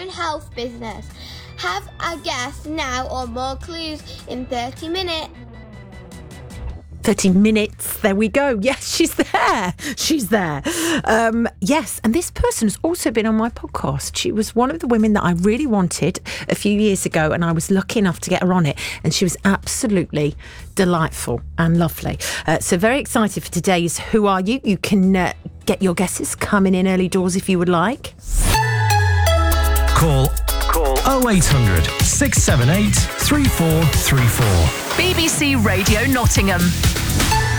and health business. Have a guess now or more clues in 30 minutes. 30 minutes. There we go. Yes, she's there. She's there. Yes, and this person has also been on my podcast. She was one of the women that I really wanted a few years ago, and I was lucky enough to get her on it, and she was absolutely delightful and lovely. So very excited for today's Who Are You? You can get your guesses coming in early doors if you would like. Call 0800 678 3434. BBC Radio Nottingham.